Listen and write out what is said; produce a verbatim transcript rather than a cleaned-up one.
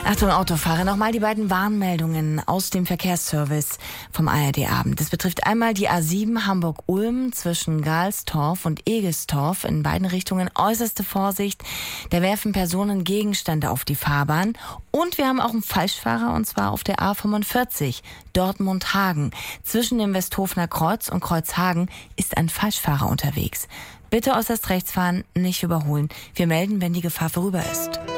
Achtung, Autofahrer, nochmal die beiden Warnmeldungen aus dem Verkehrsservice vom A R D-Abend. Das betrifft einmal die A sieben Hamburg-Ulm zwischen Galstorf und Egestorf. In beiden Richtungen äußerste Vorsicht. Da werfen Personen Gegenstände auf die Fahrbahn. Und wir haben auch einen Falschfahrer, und zwar auf der A fünfundvierzig, Dortmund-Hagen. Zwischen dem Westhofener Kreuz und Kreuzhagen ist ein Falschfahrer unterwegs. Bitte äußerst rechts fahren, nicht überholen. Wir melden, wenn die Gefahr vorüber ist.